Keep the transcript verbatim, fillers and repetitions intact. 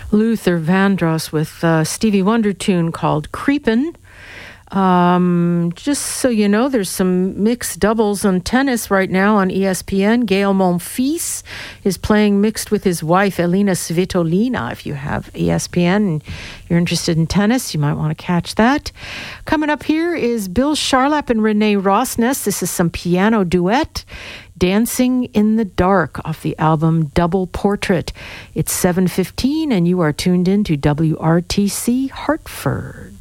Luther Vandross with a Stevie Wonder tune called Creepin'. Um, just so you know, there's some mixed doubles on tennis right now on E S P N. Gael Monfils is playing mixed with his wife, Elina Svitolina. If you have E S P N and you're interested in tennis, you might want to catch that. Coming up here is Bill Charlap and Renee Rosnes. This is some piano duet. Dancing in the Dark off the album Double Portrait. It's seven fifteen and you are tuned in to W R T C Hartford.